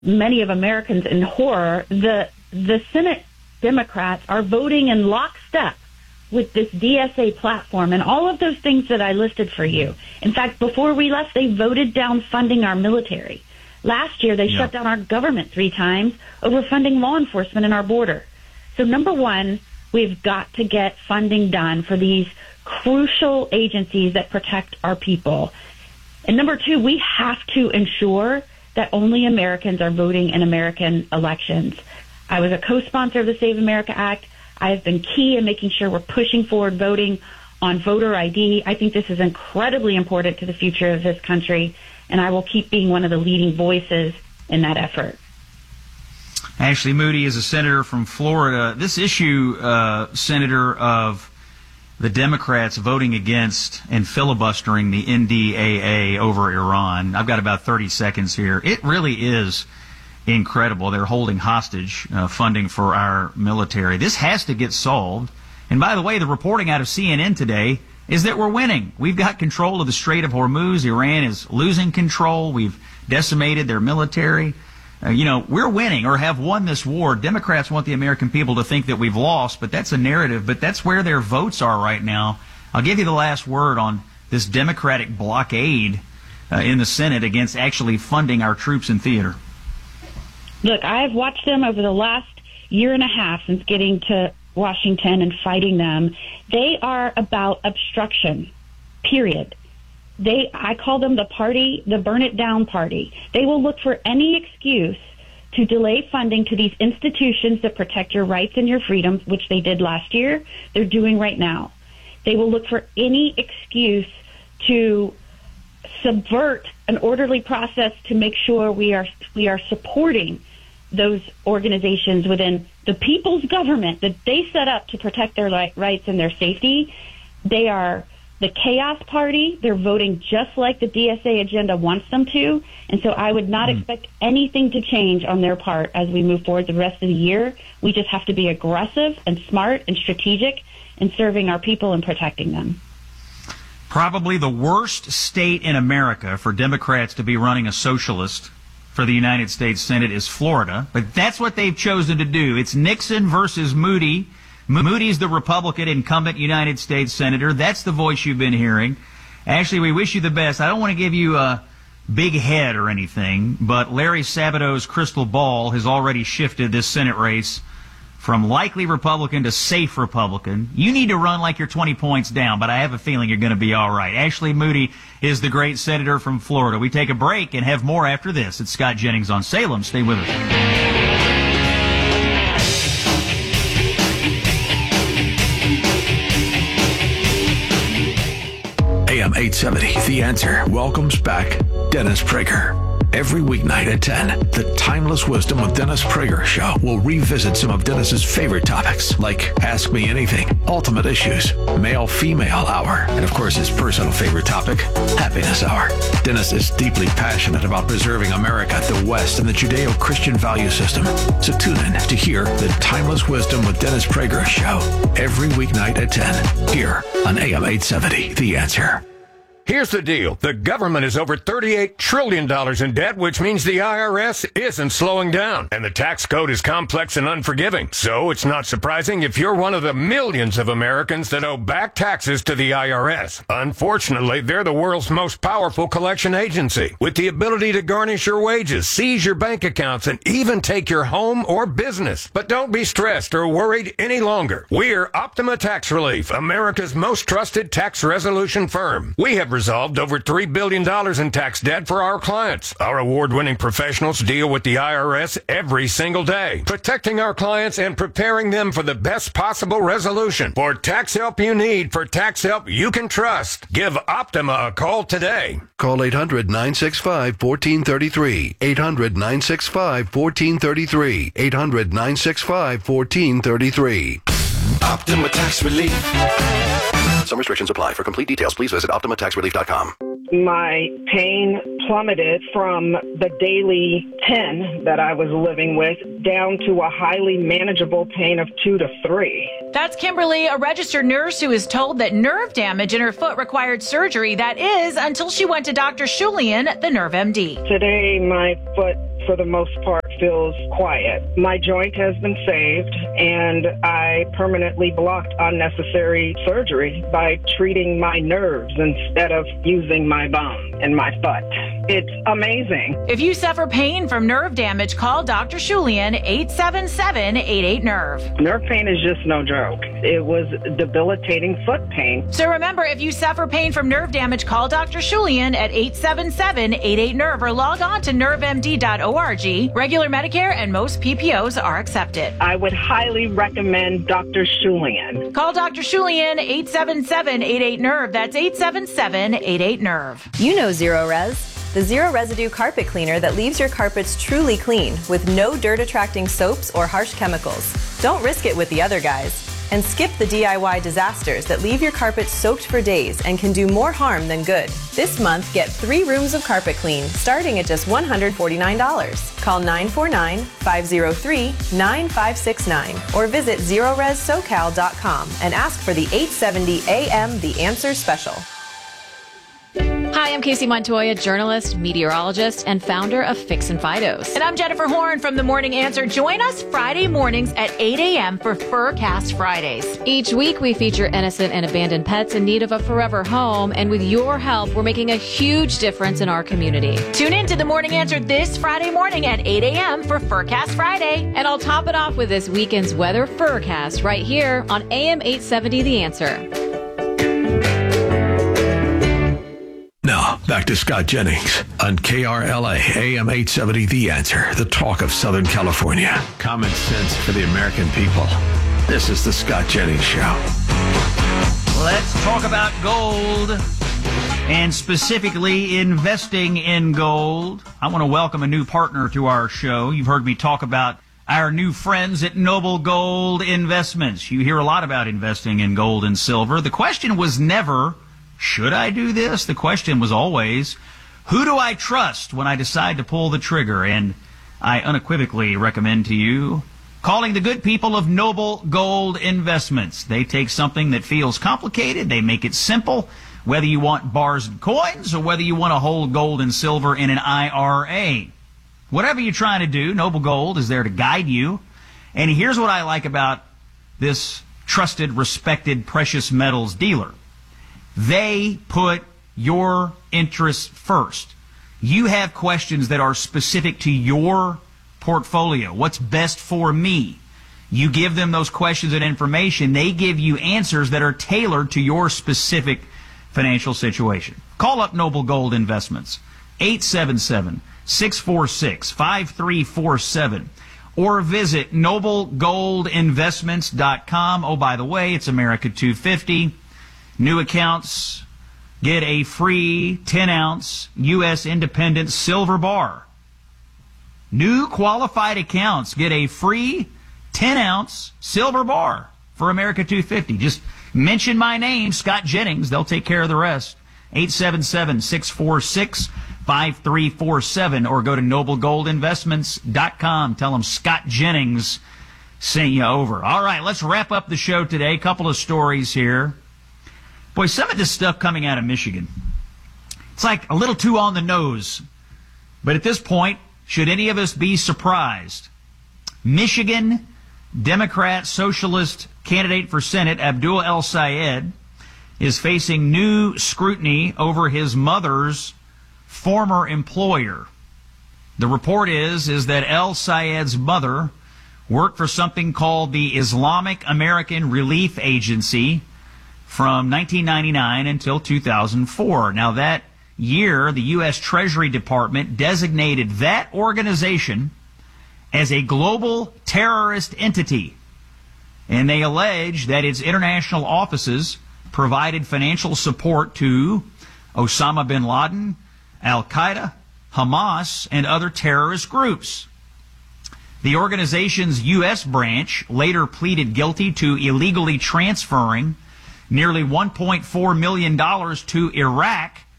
many of Americans in horror, the Senate Democrats are voting in lockstep with this DSA platform and all of those things that I listed for you. In fact, before we left, they voted down funding our military. Last year, they shut down our government 3 times over funding law enforcement in our border. So number one, we've got to get funding done for these crucial agencies that protect our people. And number two, we have to ensure that only Americans are voting in American elections. I was a co-sponsor of the Save America Act. I have been key in making sure we're pushing forward voting on voter ID. I think this is incredibly important to the future of this country, and I will keep being one of the leading voices in that effort. Ashley Moody is a senator from Florida. This issue, Senator, of the Democrats voting against and filibustering the NDAA over Iran, I've got about 30 seconds here. It really is incredible. They're holding hostage funding for our military. This has to get solved. And by the way, the reporting out of CNN today is that we're winning. We've got control of the Strait of Hormuz. Iran is losing control. We've decimated their military. We're winning or have won this war. Democrats want the American people to think that we've lost, but that's a narrative. But that's where their votes are right now. I'll give you the last word on this Democratic blockade in the Senate against actually funding our troops in theater. Look, I've watched them over the last year and a half since getting to Washington and fighting them. They are about obstruction, period. I call them the burn it down party. They will look for any excuse to delay funding to these institutions that protect your rights and your freedoms, which they did last year. They're doing right now. They will look for any excuse to subvert an orderly process to make sure we are supporting those organizations within the people's government that they set up to protect their rights and their safety. They are the chaos party. They're voting just like the DSA agenda wants them to. And so I would not expect anything to change on their part as we move forward the rest of the year. We just have to be aggressive and smart and strategic in serving our people and protecting them. Probably the worst state in America for Democrats to be running a socialist for the United States Senate is Florida, but that's what they've chosen to do. It's Nixon versus Moody. Moody's the Republican incumbent United States Senator. That's the voice you've been hearing. Ashley, we wish you the best. I don't want to give you a big head or anything, but Larry Sabato's crystal ball has already shifted this Senate race from likely Republican to safe Republican. You need to run like you're 20 points down, but I have a feeling you're going to be all right. Ashley Moody is the great senator from Florida. We take a break and have more after this. It's Scott Jennings on Salem. Stay with us. AM 870, The Answer, welcomes back Dennis Prager. Every weeknight at 10, the Timeless Wisdom with Dennis Prager show will revisit some of Dennis's favorite topics, like Ask Me Anything, Ultimate Issues, Male-Female Hour, and of course his personal favorite topic, Happiness Hour. Dennis is deeply passionate about preserving America, the West, and the Judeo-Christian value system. So tune in to hear the Timeless Wisdom with Dennis Prager show every weeknight at 10, here on AM 870, The Answer. Here's the deal. The government is over $38 trillion in debt, which means the IRS isn't slowing down. And the tax code is complex and unforgiving. So it's not surprising if you're one of the millions of Americans that owe back taxes to the IRS. Unfortunately, they're the world's most powerful collection agency, with the ability to garnish your wages, seize your bank accounts, and even take your home or business. But don't be stressed or worried any longer. We're Optima Tax Relief, America's most trusted tax resolution firm. We have resolved over $3 billion in tax debt for our clients. Our award-winning professionals deal with the IRS every single day, protecting our clients and preparing them for the best possible resolution. For tax help you need, for tax help you can trust, give Optima a call today. Call 800-965-1433. 800-965-1433. 800-965-1433. Optima Tax Relief. Some restrictions apply. For complete details, please visit OptimaTaxRelief.com. My pain plummeted from the daily 10 that I was living with down to a highly manageable pain of 2 to 3. That's Kimberly, a registered nurse who is told that nerve damage in her foot required surgery. That is, until she went to Dr. Shulian, the Nerve MD. Today, my foot, for the most part, feels quiet. My joint has been saved, and I permanently blocked unnecessary surgery by treating my nerves instead of using my bone in my foot. It's amazing. If you suffer pain from nerve damage, call Dr. Shulian, 877-88-NERVE. Nerve pain is just no joke. It was debilitating foot pain. So remember, if you suffer pain from nerve damage, call Dr. Shulian at 877-88-NERVE or log on to nervemd.org. Regular Medicare and most PPOs are accepted. I would highly recommend Dr. Shulian. Call Dr. Shulian, 877-88-NERVE. That's 877-88-NERVE. You know Zero Res, the zero residue carpet cleaner that leaves your carpets truly clean with no dirt-attracting soaps or harsh chemicals. Don't risk it with the other guys. And skip the DIY disasters that leave your carpet soaked for days and can do more harm than good. This month, get 3 rooms of carpet clean starting at just $149. Call 949-503-9569 or visit ZeroResSoCal.com and ask for the 870 AM The Answer Special. Hi, I'm Casey Montoya, journalist, meteorologist, and founder of Fixin' Fidos. And I'm Jennifer Horn from The Morning Answer. Join us Friday mornings at 8 a.m. for Furcast Fridays. Each week, we feature innocent and abandoned pets in need of a forever home. And with your help, we're making a huge difference in our community. Tune in to The Morning Answer this Friday morning at 8 a.m. for Furcast Friday. And I'll top it off with this weekend's weather Furcast right here on AM 870 The Answer. Now, back to Scott Jennings on KRLA AM 870 The Answer, the talk of Southern California. Common sense for the American people. This is the Scott Jennings Show. Let's talk about gold and specifically investing in gold. I want to welcome a new partner to our show. You've heard me talk about our new friends at Noble Gold Investments. You hear a lot about investing in gold and silver. The question was never, should I do this? The question was always, who do I trust when I decide to pull the trigger? And I unequivocally recommend to you calling the good people of Noble Gold Investments. They take something that feels complicated, they make it simple, whether you want bars and coins or whether you want to hold gold and silver in an IRA. Whatever you're trying to do, Noble Gold is there to guide you. And here's what I like about this trusted, respected precious metals dealer. They put your interests first. You have questions that are specific to your portfolio. What's best for me? You give them those questions and information. They give you answers that are tailored to your specific financial situation. Call up Noble Gold Investments, 877-646-5347, or visit noblegoldinvestments.com. Oh, by the way, it's America 250. New accounts get a free 10-ounce U.S. Independent silver bar. New qualified accounts get a free 10-ounce silver bar for America 250. Just mention my name, Scott Jennings. They'll take care of the rest. 877-646-5347 or go to noblegoldinvestments.com. Tell them Scott Jennings sent you over. All right, let's wrap up the show today. A couple of stories here. Boy, some of this stuff coming out of Michigan, it's like a little too on the nose. But at this point, should any of us be surprised? Michigan Democrat Socialist candidate for Senate Abdul El-Sayed is facing new scrutiny over his mother's former employer. The report is that El-Sayed's mother worked for something called the Islamic American Relief Agency from 1999 until 2004. Now, that year, the U.S. Treasury Department designated that organization as a global terrorist entity, and they allege that its international offices provided financial support to Osama bin Laden, Al-Qaeda, Hamas, and other terrorist groups. The organization's U.S. branch later pleaded guilty to illegally transferring nearly $1.4 million to Iraq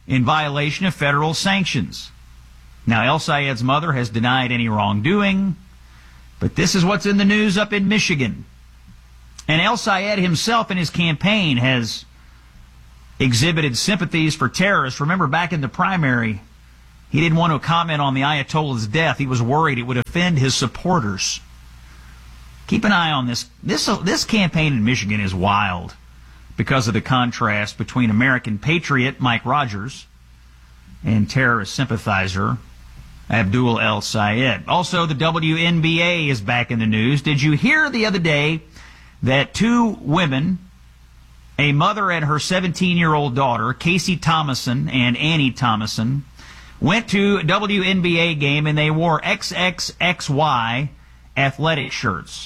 in violation of federal sanctions. Now, El Sayed's mother has denied any wrongdoing, but this is what's in the news up in Michigan. And El Sayed himself in his campaign has exhibited sympathies for terrorists. Remember, back in the primary, he didn't want to comment on the Ayatollah's death. He was worried it would offend his supporters. Keep an eye on this. This campaign in Michigan is wild because of the contrast between American patriot Mike Rogers and terrorist sympathizer Abdul El Sayed. Also, the WNBA is back in the news. Did you hear the other day that two women, a mother and her 17-year-old daughter, Casey Thomason and Annie Thomason, went to a WNBA game and they wore XXXY athletic shirts?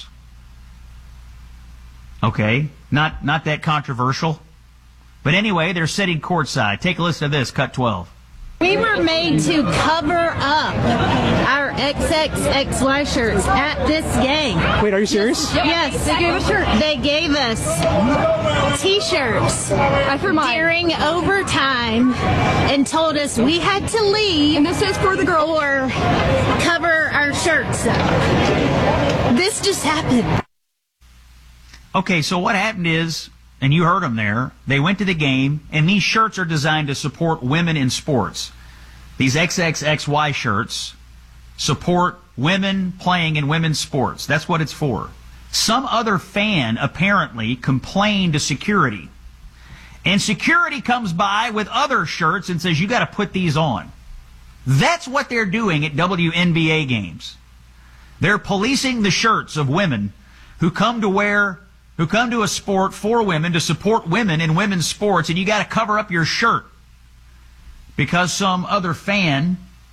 Okay, not that controversial. But anyway, they're sitting courtside. Take a listen to this, cut 12. We were made to cover up our XXXY shirts at this game. Wait, are you serious? Yes. They gave us shirts. They gave us T-shirts during overtime and told us we had to leave. And this is for the girl. Or cover our shirts up. This just happened. Okay, so what happened is, and you heard them there, they went to the game, and these shirts are designed to support women in sports. These XXXY shirts support women playing in women's sports. That's what it's for. Some other fan apparently complained to security. And security comes by with other shirts and says, you got to put these on. That's what they're doing at WNBA games. They're policing the shirts of women who come to a sport for women to support women in women's sports, and you got to cover up your shirt because some other fan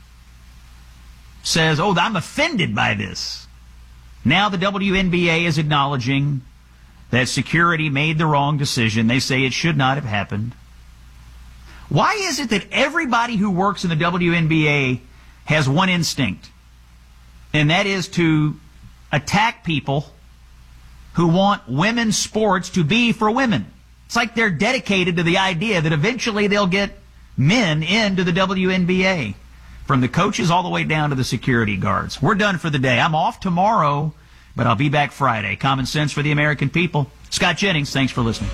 says, oh, I'm offended by this. Now the WNBA is acknowledging that security made the wrong decision. They say it should not have happened. Why is it that everybody who works in the WNBA has one instinct, and that is to attack people who want women's sports to be for women? It's like they're dedicated to the idea that eventually they'll get men into the WNBA, from the coaches all the way down to the security guards. We're done for the day. I'm off tomorrow, but I'll be back Friday. Common sense for the American people. Scott Jennings, thanks for listening.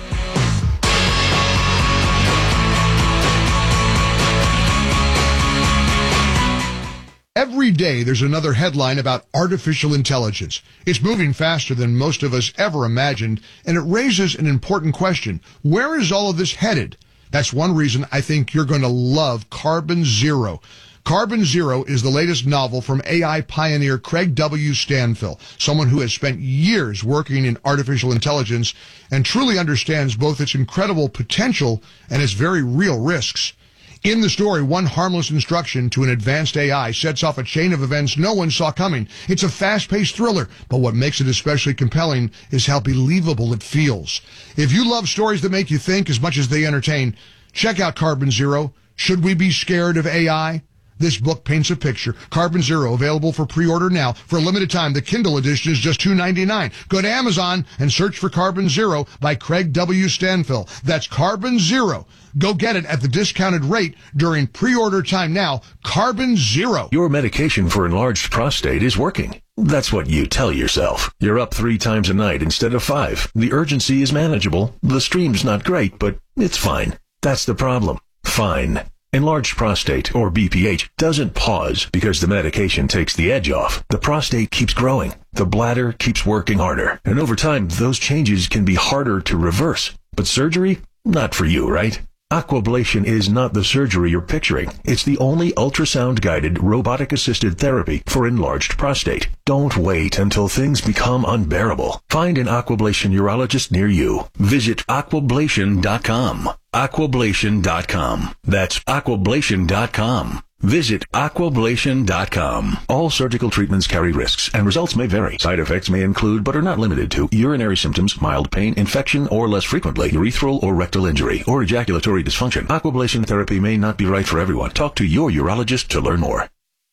Every day there's another headline about artificial intelligence. It's moving faster than most of us ever imagined, and it raises an important question. Where is all of this headed? That's one reason I think you're going to love Carbon Zero. Carbon Zero is the latest novel from AI pioneer Craig W. Stanfill, someone who has spent years working in artificial intelligence and truly understands both its incredible potential and its very real risks. In the story, one harmless instruction to an advanced AI sets off a chain of events no one saw coming. It's a fast-paced thriller, but what makes it especially compelling is how believable it feels. If you love stories that make you think as much as they entertain, check out Carbon Zero. Should we be scared of AI? This book paints a picture. Carbon Zero, available for pre-order now. For a limited time, the Kindle edition is just $2.99. Go to Amazon and search for Carbon Zero by Craig W. Stanfill. That's Carbon Zero. Go get it at the discounted rate during pre-order time now. Carbon Zero. Your medication for enlarged prostate is working. That's what you tell yourself. You're up 3 times a night instead of 5. The urgency is manageable. The stream's not great, but it's fine. That's the problem. Fine. Enlarged prostate, or BPH, doesn't pause because the medication takes the edge off. The prostate keeps growing. The bladder keeps working harder. And over time, those changes can be harder to reverse. But surgery? Not for you, right? Aquablation is not the surgery you're picturing. It's the only ultrasound-guided, robotic-assisted therapy for enlarged prostate. Don't wait until things become unbearable. Find an Aquablation urologist near you. Visit aquablation.com. Aquablation.com. That's aquablation.com. Visit aquablation.com. All surgical treatments carry risks, and results may vary. Side effects may include, but are not limited to, urinary symptoms, mild pain, infection, or less frequently, urethral or rectal injury, or ejaculatory dysfunction. Aquablation therapy may not be right for everyone. Talk to your urologist to learn more.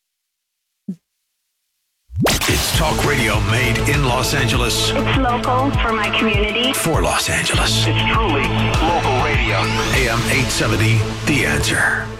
It's talk radio made in Los Angeles. It's local for my community. For Los Angeles. It's truly local radio. AM 870, The Answer.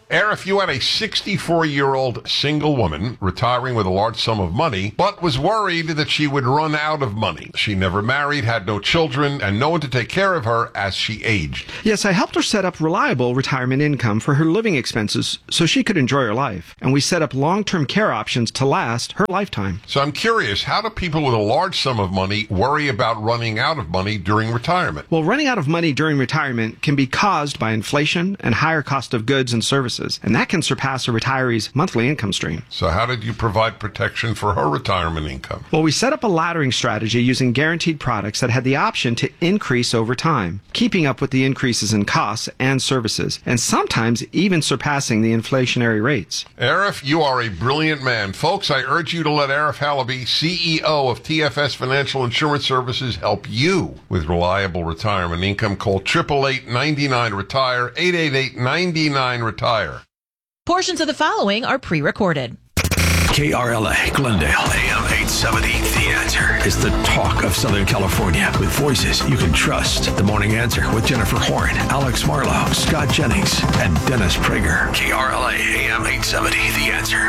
Arif, you had a 64-year-old single woman retiring with a large sum of money, but was worried that she would run out of money. She never married, had no children, and no one to take care of her as she aged. Yes, I helped her set up reliable retirement income for her living expenses so she could enjoy her life. And we set up long-term care options to last her lifetime. So I'm curious, how do people with a large sum of money worry about running out of money during retirement? Well, running out of money during retirement can be caused by inflation and higher cost of goods and services, and that can surpass a retiree's monthly income stream. So how did you provide protection for her retirement income? Well, we set up a laddering strategy using guaranteed products that had the option to increase over time, keeping up with the increases in costs and services, and sometimes even surpassing the inflationary rates. Arif, you are a brilliant man. Folks, I urge you to let Arif Halaby, CEO of TFS Financial Insurance Services, help you with reliable retirement income. Call 888-99-RETIRE, 888-99-RETIRE. Portions of the following are pre-recorded. KRLA, Glendale, AM 870. The Answer is the talk of Southern California with voices you can trust. The Morning Answer with Jennifer Horn, Alex Marlowe, Scott Jennings, and Dennis Prager. KRLA, AM 870. The Answer.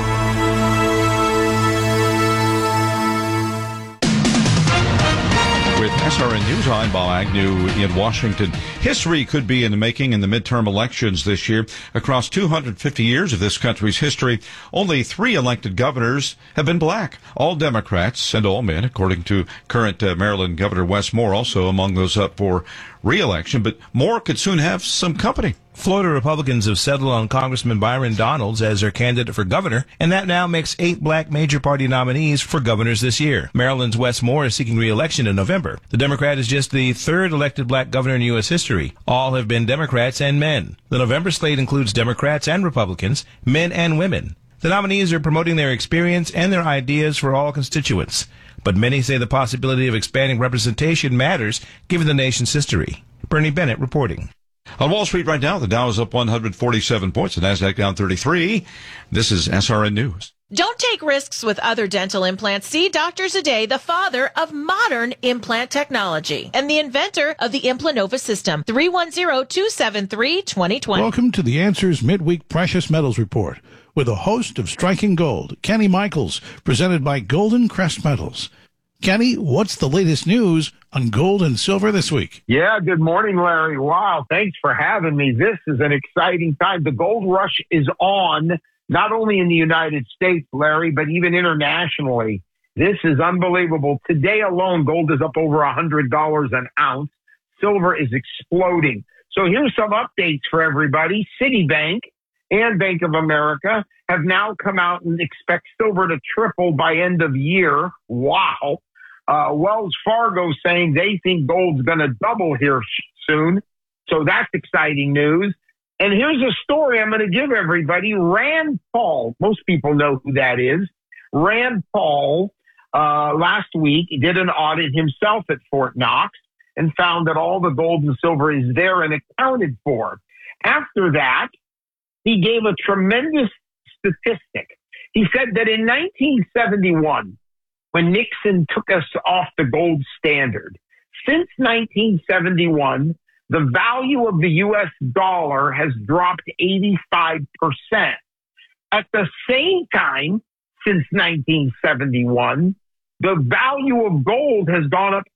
With SRN News, I'm Bob Agnew in Washington. History could be in the making in the midterm elections this year. Across 250 years of this country's history, only 3 elected governors have been black. All Democrats and all men, according to current Maryland Governor Wes Moore, also among those up for re-election. But Moore could soon have some company. Florida Republicans have settled on Congressman Byron Donalds as their candidate for governor, and that now makes 8 black major party nominees for governors this year. Maryland's Wes Moore is seeking re-election in November. The Democrat is just the 3rd elected black governor in U.S. history. All have been Democrats and men. The November slate includes Democrats and Republicans, men and women. The nominees are promoting their experience and their ideas for all constituents. But many say the possibility of expanding representation matters given the nation's history. Bernie Bennett reporting. On Wall Street right now, the Dow is up 147 points, the Nasdaq down 33. This is SRN News. Don't take risks with other dental implants. See Dr. Zadeh, the father of modern implant technology and the inventor of the Implanova system. 310-273-2020. Welcome to the Answers Midweek Precious Metals Report with a host of Striking Gold, Kenny Michaels, presented by Golden Crest Metals. Kenny, what's the latest news on gold and silver this week? Yeah, good morning, Larry. Wow, thanks for having me. This is an exciting time. The gold rush is on, not only in the United States, Larry, but even internationally. This is unbelievable. Today alone, gold is up over $100 an ounce. Silver is exploding. So here's some updates for everybody. Citibank and Bank of America have now come out and expect silver to triple by end of year. Wow. Wells Fargo saying they think gold's going to double here soon. So that's exciting news. And here's a story I'm going to give everybody. Rand Paul, most people know who that is. Rand Paul, last week, did an audit himself at Fort Knox and found that all the gold and silver is there and accounted for. After that, he gave a tremendous statistic. He said that in 1971, when Nixon took us off the gold standard, since 1971, the value of the U.S. dollar has dropped 85%. At the same time, since 1971, the value of gold has gone up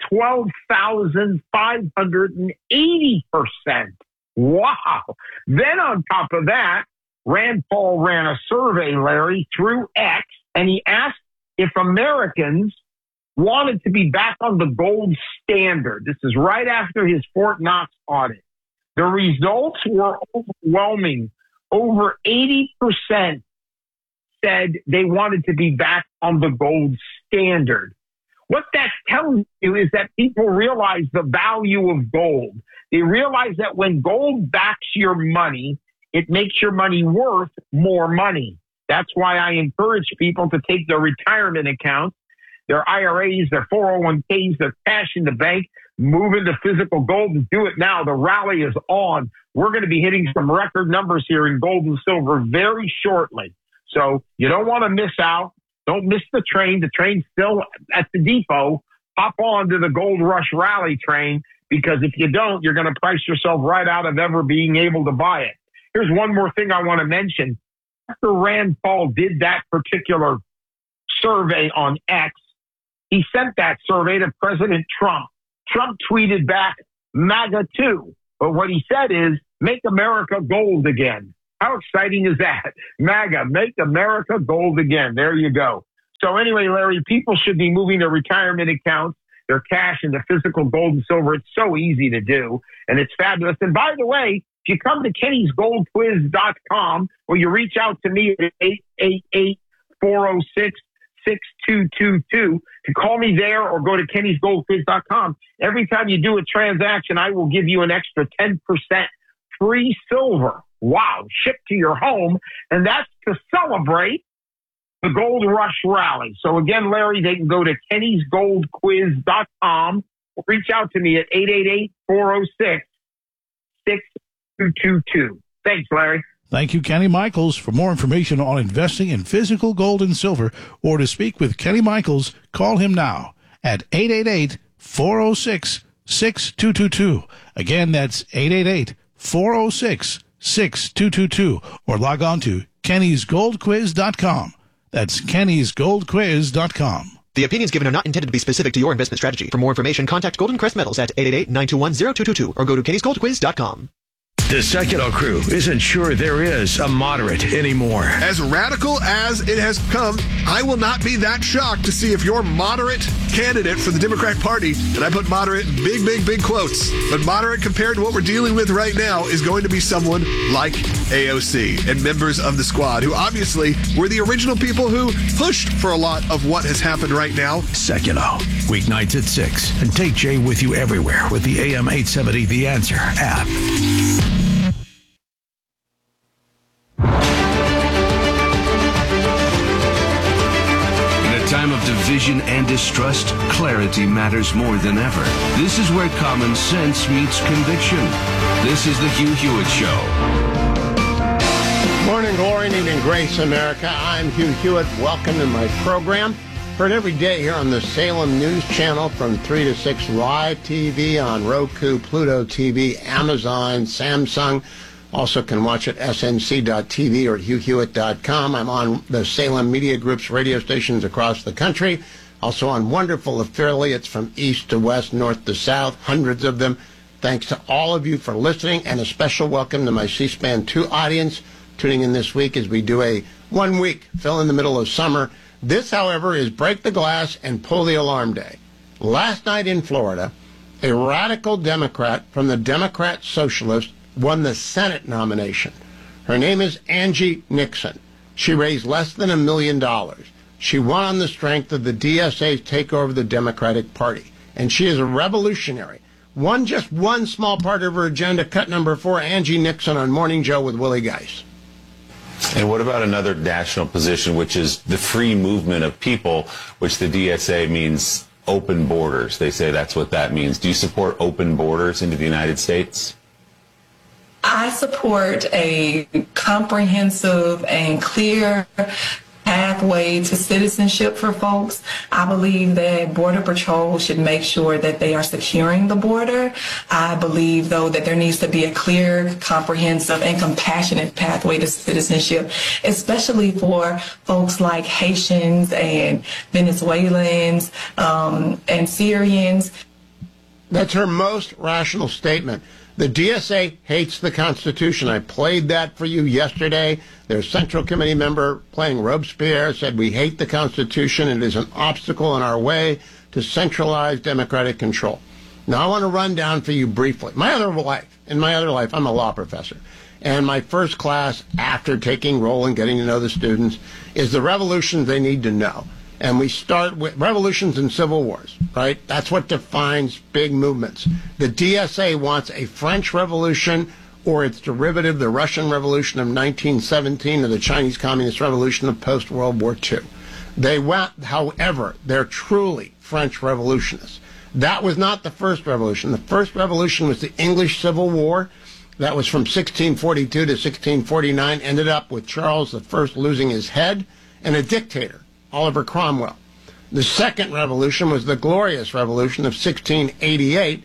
12,580%. Wow. Then on top of that, Rand Paul ran a survey, Larry, through X, and he asked if Americans wanted to be back on the gold standard. This is right after his Fort Knox audit. The results were overwhelming. Over 80% said they wanted to be back on the gold standard. What that tells you is that people realize the value of gold. They realize that when gold backs your money, it makes your money worth more money. That's why I encourage people to take their retirement accounts, their IRAs, their 401ks, their cash in the bank, move into physical gold and do it now. The rally is on. We're going to be hitting some record numbers here in gold and silver very shortly. So you don't want to miss out. Don't miss the train. The train's still at the depot. Hop on to the gold rush rally train, because if you don't, you're going to price yourself right out of ever being able to buy it. Here's one more thing I want to mention. After Rand Paul did that particular survey on X, he sent that survey to President Trump. Trump tweeted back, MAGA too. But what he said is, make America gold again. How exciting is that? MAGA, make America gold again. There you go. So anyway, Larry, people should be moving their retirement accounts, their cash into physical gold and silver. It's so easy to do, and it's fabulous. And by the way, if you come to Kenny'sGoldQuiz.com, or you reach out to me at 888-406-6222, to call me there or go to Kenny'sGoldQuiz.com. Every time you do a transaction, I will give you an extra 10% free silver. Wow, shipped to your home. And that's to celebrate the Gold Rush Rally. So again, Larry, they can go to Kenny'sGoldQuiz.com or reach out to me at 888-406-6222. Thanks, Larry. Thank you, Kenny Michaels. For more information on investing in physical gold and silver or to speak with Kenny Michaels, call him now at 888-406-6222. Again, that's 888-406-6222 or log on to Kenny'sGoldQuiz.com. That's Kenny'sGoldQuiz.com. The opinions given are not intended to be specific to your investment strategy. For more information, contact Golden Crest Metals at 888-921-0222 or go to Kenny'sGoldQuiz.com. The Secular Crew isn't sure there is a moderate anymore. As radical as it has come, I will not be that shocked to see if your moderate candidate for the Democrat Party, and I put moderate in big quotes, but moderate compared to what we're dealing with right now is going to be someone like AOC and members of the squad, who obviously were the original people who pushed for a lot of what has happened right now. Secular, weeknights at 6, and take Jay with you everywhere with the AM 870 The Answer app. Time of division and distrust, clarity matters more than ever. This is where common sense meets conviction. This is the Hugh Hewitt Show. Morning, glory, and grace, America. I'm Hugh Hewitt. Welcome to my program. Heard every day here on the Salem News Channel from 3 to 6 live TV on Roku, Pluto TV, Amazon, Samsung. Also can watch at snc.tv or at hughhewitt.com. I'm on the Salem Media Group's radio stations across the country. Also on wonderful affiliates from east to west, north to south, hundreds of them. Thanks to all of you for listening, and a special welcome to my C-SPAN 2 audience tuning in this week as we do a 1 week fill in the middle of summer. This, however, is Break the Glass and Pull the Alarm Day. Last night in Florida, a radical Democrat from the Democrat Socialist won the Senate nomination. Her name is Angie Nixon. She raised less than $1 million. She won on the strength of the DSA's takeover of the Democratic Party. And she is a revolutionary. Just one small part of her agenda, cut number 4, Angie Nixon on Morning Joe with Willie Geist. And what about another national position, which is the free movement of people, which the DSA means open borders? They say that's what that means. Do you support open borders into the United States? I support a comprehensive and clear pathway to citizenship for folks. I believe that Border Patrol should make sure that they are securing the border. I believe, though, that there needs to be a clear, comprehensive, and compassionate pathway to citizenship, especially for folks like Haitians and Venezuelans and Syrians. That's her most rational statement. The DSA hates the Constitution. I played that for you yesterday. Their Central Committee member playing Robespierre said, we hate the Constitution. It is an obstacle in our way to centralized democratic control. Now, I want to run down for you briefly. In my other life, I'm a law professor. And my first class after taking roll and getting to know the students is the revolutions they need to know. And we start with revolutions and civil wars, right? That's what defines big movements. The DSA wants a French Revolution or its derivative, the Russian Revolution of 1917 or the Chinese Communist Revolution of post-World War II. They want, however, they're truly French revolutionists. That was not the first revolution. The first revolution was the English Civil War. That was from 1642 to 1649, ended up with Charles I losing his head and a dictator, Oliver Cromwell. The second revolution was the Glorious Revolution of 1688.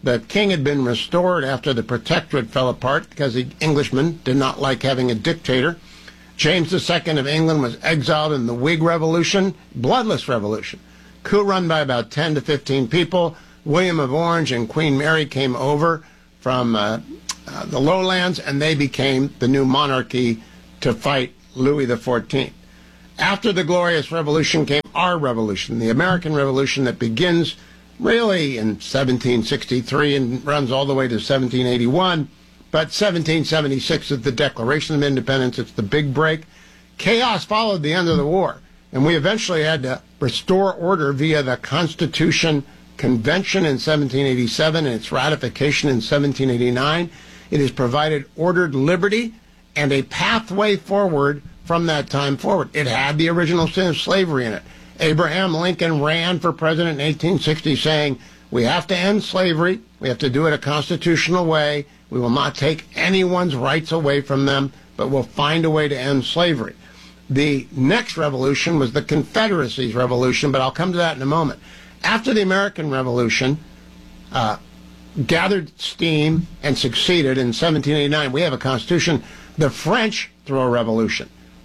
The king had been restored after the protectorate fell apart because the Englishmen did not like having a dictator. James II of England was exiled in the Whig Revolution, bloodless revolution. Coup run by about 10 to 15 people. William of Orange and Queen Mary came over from the lowlands, and they became the new monarchy to fight Louis XIV. After the Glorious Revolution came our revolution, the American Revolution, that begins really in 1763 and runs all the way to 1781. But 1776 is the Declaration of Independence. It's the big break. Chaos followed the end of the war, and we eventually had to restore order via the Constitution Convention in 1787 and its ratification in 1789. It has provided ordered liberty and a pathway forward from that time forward. It had the original sin of slavery in it. Abraham Lincoln ran for president in 1860 saying, we have to end slavery. We have to do it a constitutional way. We will not take anyone's rights away from them, but we'll find a way to end slavery. The next revolution was the Confederacy's revolution, but I'll come to that in a moment. After the American Revolution gathered steam and succeeded in 1789, we have a constitution. The French threw a revolution,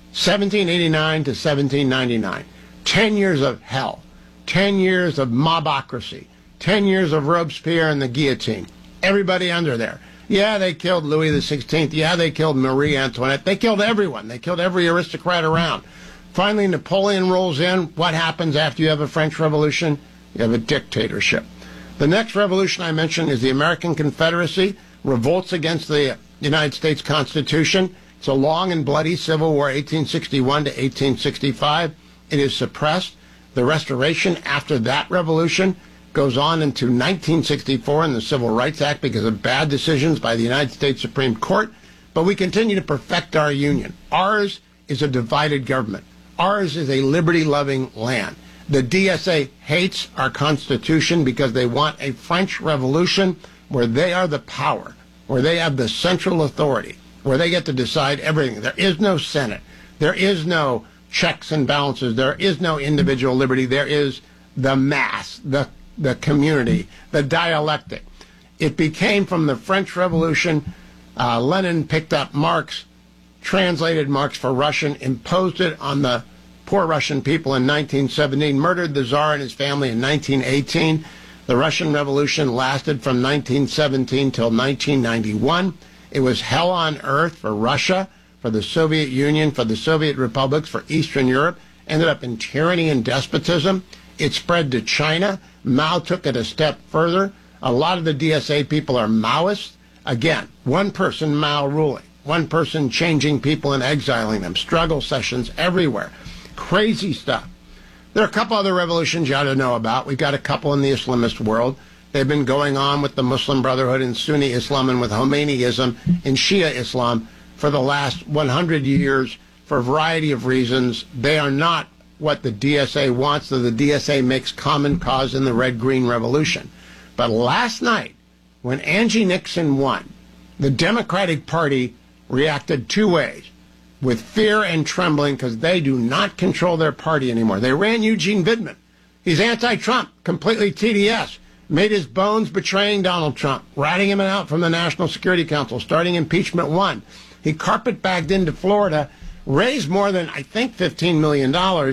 1789 to 1799. 10 years of hell, 10 years of mobocracy, 10 years of Robespierre and the guillotine. Everybody under there. Yeah, they killed Louis XVI. Yeah, they killed Marie Antoinette. They killed everyone. They killed every aristocrat around. Finally, Napoleon rolls in. What happens after you have a French Revolution? You have a dictatorship. The next revolution I mentioned is the American Confederacy, revolts against the United States Constitution. It's a long and bloody Civil War, 1861 to 1865. It is suppressed. The restoration after that revolution goes on into 1964 in the Civil Rights Act because of bad decisions by the United States Supreme Court. But we continue to perfect our union. Ours is a divided government. Ours is a liberty-loving land. The DSA hates our Constitution because they want a French Revolution where they are the power, where they have the central authority, where they get to decide everything. There is no Senate. There is no checks and balances. There is no individual liberty. There is the mass, the community, the dialectic. It became from the French Revolution. Lenin picked up Marx, translated Marx for Russian, imposed it on the poor Russian people in 1917, murdered the Tsar and his family in 1918. The Russian Revolution lasted from 1917 till 1991. It was hell on earth for Russia, for the Soviet Union, for the Soviet republics, for Eastern Europe, ended up in tyranny and despotism. It spread to China. Mao took it a step further. A lot of the DSA people are Maoists. Again, one person Mao ruling, one person changing people and exiling them, struggle sessions everywhere. Crazy stuff. There are a couple other revolutions you ought to know about. We've got a couple in the Islamist world. They've been going on with the Muslim Brotherhood and Sunni Islam and with Khomeiniism and Shia Islam for the last 100 years for a variety of reasons. They are not what the DSA wants, so the DSA makes common cause in the red-green revolution. But last night, when Angie Nixon won, the Democratic Party reacted two ways, with fear and trembling because they do not control their party anymore. They ran Eugene Vidman. He's anti-Trump, completely TDS, made his bones betraying Donald Trump, ratting him out from the National Security Council, starting impeachment one. He carpetbagged into Florida, raised more than, I think, $15 million,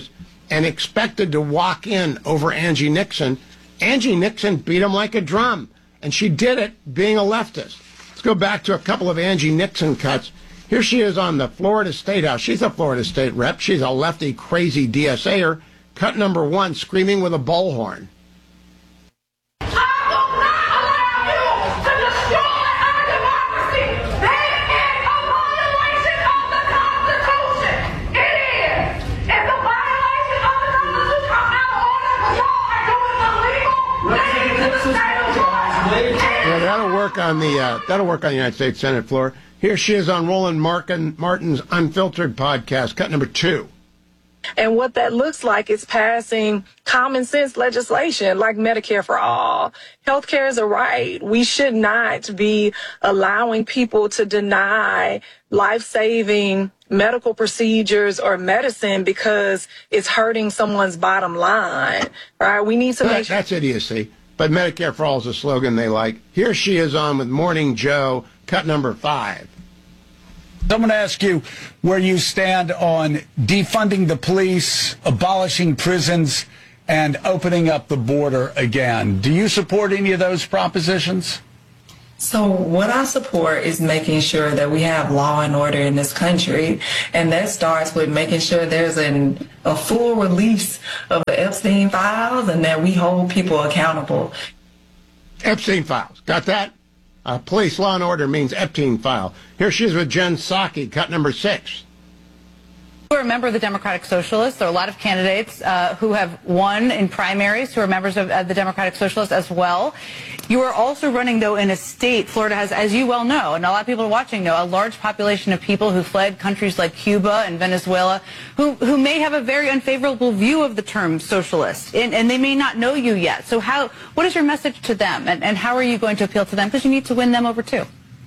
and expected to walk in over Angie Nixon. Angie Nixon beat him like a drum, and she did it being a leftist. Let's go back to a couple of Angie Nixon cuts. Here she is on the Florida State House. She's a Florida State rep. She's a lefty, crazy DSA'er. Cut number one, screaming with a bullhorn. That'll work on the United States Senate floor. Here she is on Roland Martin's Unfiltered podcast, cut number 2. And what that looks like is passing common sense legislation like Medicare for all. Healthcare is a right. We should not be allowing people to deny life-saving medical procedures or medicine because it's hurting someone's bottom line. Right? We need to make sure. That's idiocy. but Medicare for All is a slogan they like. Here she is on with Morning Joe, cut number 5. I'm going to ask you where you stand on defunding the police, abolishing prisons, and opening up the border again. Do you support any of those propositions? So what I support is making sure that we have law and order in this country, and that starts with making sure there's a full release of the Epstein files and that we hold people accountable. Epstein files, got that? Police law and order means Epstein file. Here she is with Jen Psaki, cut number 6. Who are a member of the Democratic Socialists. There are a lot of candidates who have won in primaries who are members of the Democratic Socialists as well. You are also running, though, in a state, Florida has, as you well know, and a lot of people watching know, a large population of people who fled countries like Cuba and Venezuela who may have a very unfavorable view of the term socialist, and they may not know you yet. So what is your message to them, and how are you going to appeal to them? Because you need to win them over, too.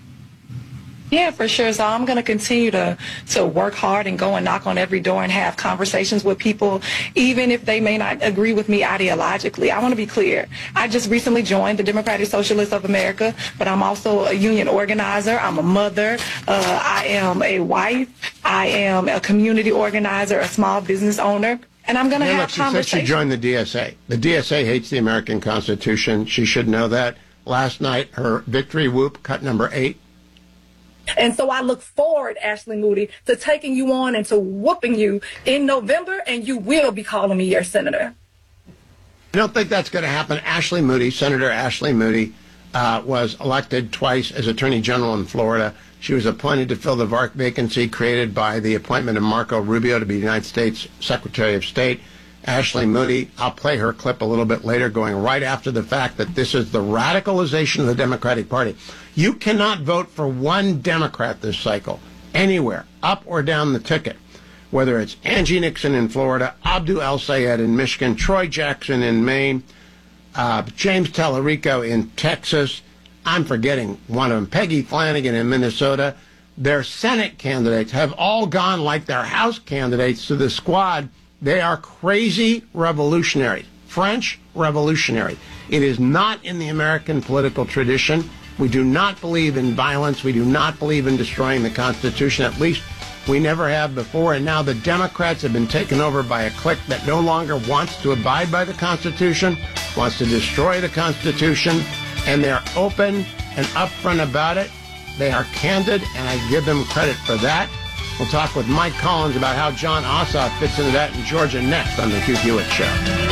Yeah, for sure. So I'm going to continue to work hard and go and knock on every door and have conversations with people, even if they may not agree with me ideologically. I want to be clear. I just recently joined the Democratic Socialists of America, but I'm also a union organizer. I'm a mother. I am a wife. I am a community organizer, a small business owner. And I'm going to have conversations. She joined the DSA. The DSA hates the American Constitution. She should know that. Last night, her victory whoop, cut number 8. And so I look forward, Ashley Moody, to taking you on and to whooping you in November, and you will be calling me your senator. I don't think that's going to happen. Ashley Moody, Senator Ashley Moody, was elected twice as Attorney General in Florida. She was appointed to fill the VARC vacancy created by the appointment of Marco Rubio to be the United States Secretary of State. Ashley Moody, I'll play her clip a little bit later, going right after the fact that this is the radicalization of the Democratic Party. You cannot vote for one Democrat this cycle, anywhere, up or down the ticket, whether it's Angie Nixon in Florida, Abdu El-Sayed in Michigan, Troy Jackson in Maine, James Tallarico in Texas, I'm forgetting one of them, Peggy Flanagan in Minnesota. Their Senate candidates have all gone like their House candidates to the squad. They are crazy revolutionaries, French revolutionary. It is not in the American political tradition. We do not believe in violence. We do not believe in destroying the Constitution. At least we never have before. And now the Democrats have been taken over by a clique that no longer wants to abide by the Constitution, wants to destroy the Constitution, and they're open and upfront about it. They are candid, and I give them credit for that. We'll talk with Mike Collins about how John Ossoff fits into that in Georgia next on the Hugh Hewitt Show.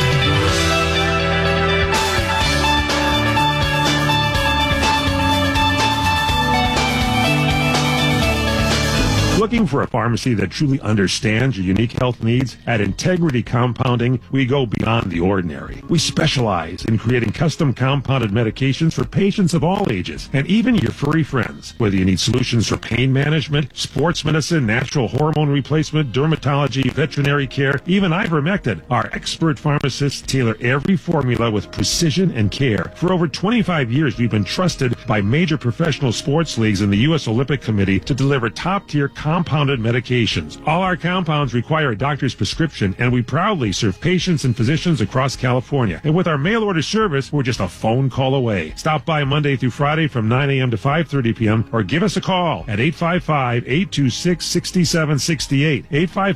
Looking for a pharmacy that truly understands your unique health needs? At Integrity Compounding, we go beyond the ordinary. We specialize in creating custom compounded medications for patients of all ages, and even your furry friends. Whether you need solutions for pain management, sports medicine, natural hormone replacement, dermatology, veterinary care, even ivermectin, our expert pharmacists tailor every formula with precision and care. For over 25 years, we've been trusted by major professional sports leagues and the U.S. Olympic Committee to deliver top-tier compounded medications. All our compounds require a doctor's prescription, and we proudly serve patients and physicians across California. And with our mail order service, we're just a phone call away. Stop by Monday through Friday from 9 a.m. to 5:30 p.m. or give us a call at 855-826-6768.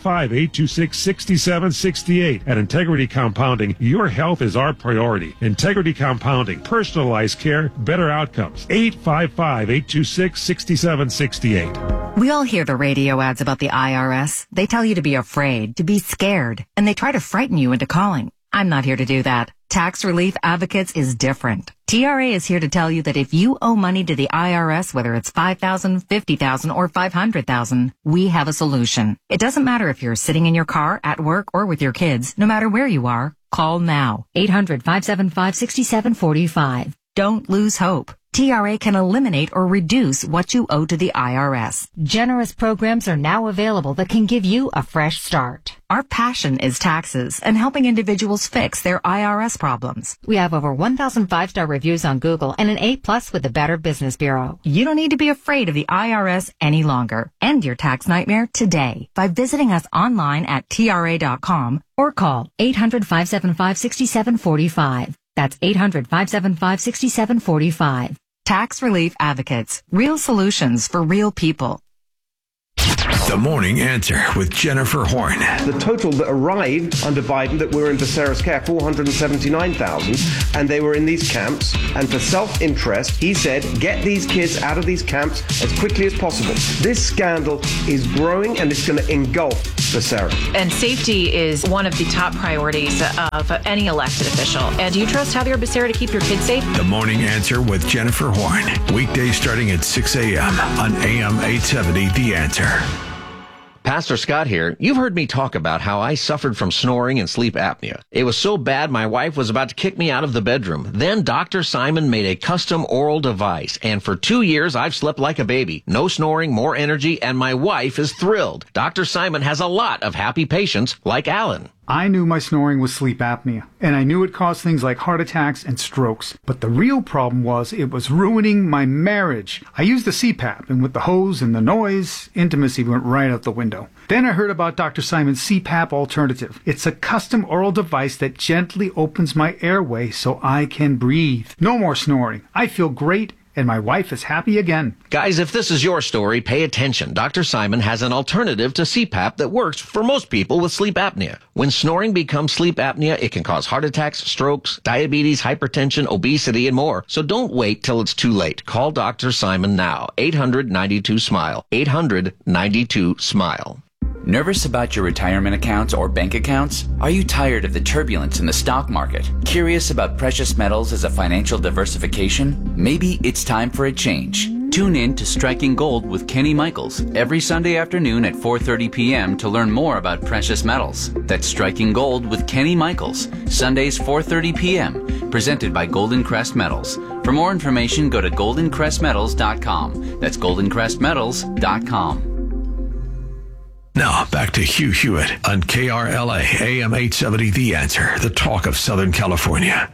855-826-6768. At Integrity Compounding, your health is our priority. Integrity Compounding, personalized care, better outcomes. 855-826-6768. We all hear the radio ads about the IRS. They tell you to be afraid, to be scared, and they try to frighten you into calling. I'm not here to do that. Tax Relief Advocates is different. TRA is here to tell you that if you owe money to the IRS, whether it's $5,000, $50,000, or $500,000, we have a solution. It doesn't matter if you're sitting in your car, at work, or with your kids. No matter where you are, call now. 800-575-6745. Don't lose hope. TRA can eliminate or reduce what you owe to the IRS. Generous programs are now available that can give you a fresh start. Our passion is taxes and helping individuals fix their IRS problems. We have over 1,000 5-star reviews on Google and an A+ with the Better Business Bureau. You don't need to be afraid of the IRS any longer. End your tax nightmare today by visiting us online at TRA.com or call 800-575-6745. That's 800-575-6745. Tax Relief Advocates. Real solutions for real people. The Morning Answer with Jennifer Horn. The total that arrived under Biden that were in Becerra's care, 479,000, and they were in these camps. And for self-interest, he said, get these kids out of these camps as quickly as possible. This scandal is growing, and it's going to engulf Becerra. And safety is one of the top priorities of any elected official. And do you trust Javier Becerra to keep your kids safe? The Morning Answer with Jennifer Horn. Weekdays starting at 6 a.m. on AM 870 The Answer. Pastor Scott here. You've heard me talk about how I suffered from snoring and sleep apnea. It was so bad my wife was about to kick me out of the bedroom. Then Dr. Simon made a custom oral device, and for 2 years I've slept like a baby. No snoring, more energy, and my wife is thrilled. Dr. Simon has a lot of happy patients like Alan. I knew my snoring was sleep apnea, and I knew it caused things like heart attacks and strokes. But the real problem was it was ruining my marriage. I used the CPAP, and with the hose and the noise, intimacy went right out the window. Then I heard about Dr. Simon's CPAP alternative. It's a custom oral device that gently opens my airway so I can breathe. No more snoring. I feel great, and my wife is happy again. Guys, if this is your story, pay attention. Dr. Simon has an alternative to CPAP that works for most people with sleep apnea. When snoring becomes sleep apnea, it can cause heart attacks, strokes, diabetes, hypertension, obesity, and more. So don't wait till it's too late. Call Dr. Simon now. 800-92-SMILE. 800-92-SMILE. Nervous about your retirement accounts or bank accounts? Are you tired of the turbulence in the stock market? Curious about precious metals as a financial diversification? Maybe it's time for a change. Tune in to Striking Gold with Kenny Michaels every Sunday afternoon at 4:30 p.m. to learn more about precious metals. That's Striking Gold with Kenny Michaels, Sundays 4:30 p.m., presented by Golden Crest Metals. For more information, go to goldencrestmetals.com. That's goldencrestmetals.com. Now, back to Hugh Hewitt on KRLA AM 870 The Answer, the talk of Southern California.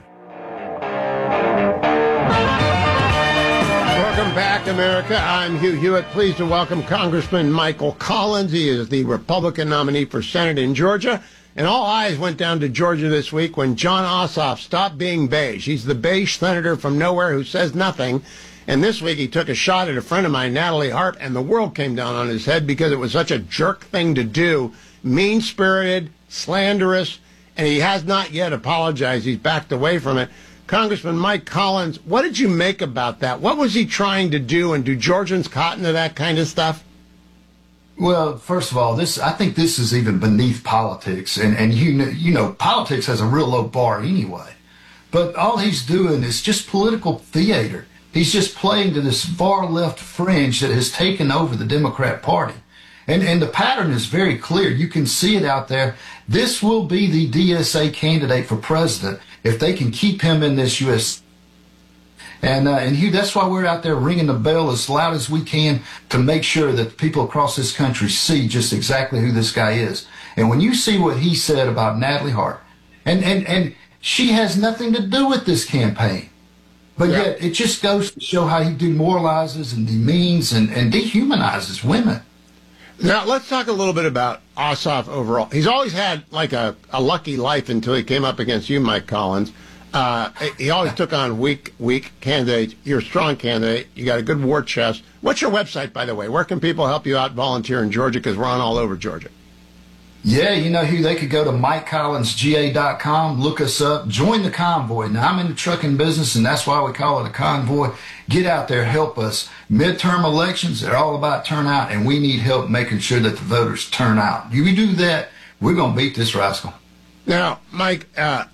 Welcome back, America. I'm Hugh Hewitt. Pleased to welcome Congressman Michael Collins. He is the Republican nominee for Senate in Georgia. And all eyes went down to Georgia this week when Jon Ossoff stopped being beige. He's the beige senator from nowhere who says nothing. And this week he took a shot at a friend of mine, Natalie Harp, and the world came down on his head because it was such a jerk thing to do. Mean-spirited, slanderous, and he has not yet apologized. He's backed away from it. Congressman Mike Collins, what did you make about that? What was he trying to do, and do Georgians cotton to that kind of stuff? Well, first of all, I think this is even beneath politics, and you know, politics has a real low bar anyway. But all he's doing is just political theater. He's just playing to this far left fringe that has taken over the Democrat Party. And the pattern is very clear. You can see it out there. This will be the DSA candidate for president if they can keep him in this U.S. And Hugh, that's why we're out there ringing the bell as loud as we can to make sure that people across this country see just exactly who this guy is. And when you see what he said about Natalie Hart, and she has nothing to do with this campaign. But yet, it just goes to show how he demoralizes and demeans and dehumanizes women. Now, let's talk a little bit about Ossoff overall. He's always had, like, a lucky life until he came up against you, Mike Collins. He always took on weak candidates. You're a strong candidate. You got a good war chest. What's your website, by the way? Where can people help you out volunteer in Georgia? Because we're on all over Georgia. Yeah, you know, Hugh, they could go to MikeCollinsGA.com, look us up, join the convoy. Now, I'm in the trucking business, and that's why we call it a convoy. Get out there, help us. Midterm elections, they're all about turnout, and we need help making sure that the voters turn out. If we do that, we're going to beat this rascal. Now, Mike,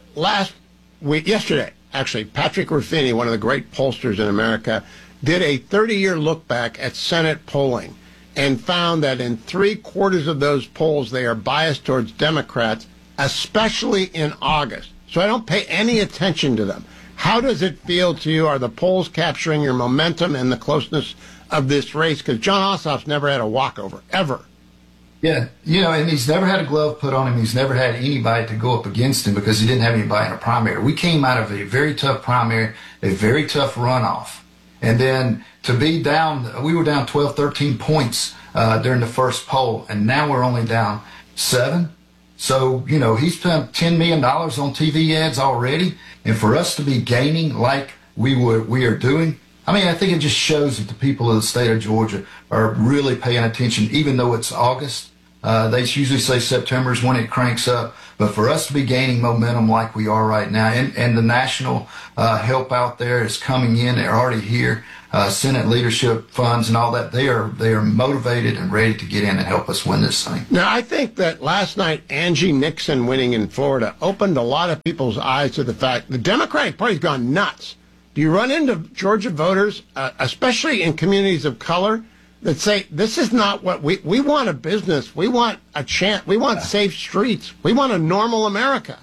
yesterday, actually, Patrick Ruffini, one of the great pollsters in America, did a 30-year look back at Senate polling and found that in 3/4 of those polls, they are biased towards Democrats, especially in August. So I don't pay any attention to them. How does it feel to you? Are the polls capturing your momentum and the closeness of this race? Because Jon Ossoff's never had a walkover, ever. Yeah, you know, and he's never had a glove put on him. He's never had anybody to go up against him because he didn't have anybody in a primary. We came out of a very tough primary, a very tough runoff. And then to be down, we were down 12, 13 points during the first poll, and now we're only down 7. So, you know, he's spent $10 million on TV ads already. And for us to be gaining like we are doing, I mean, I think it just shows that the people of the state of Georgia are really paying attention, even though it's August. They usually say September is when it cranks up. But for us to be gaining momentum like we are right now, and the national help out there is coming in, they're already here, Senate leadership funds and all that, they are motivated and ready to get in and help us win this thing. Now, I think that last night, Angie Nixon winning in Florida opened a lot of people's eyes to the fact the Democratic Party's gone nuts. Do you run into Georgia voters, especially in communities of color, that say, this is not what we want a business. We want a chance. We want safe streets. We want a normal America.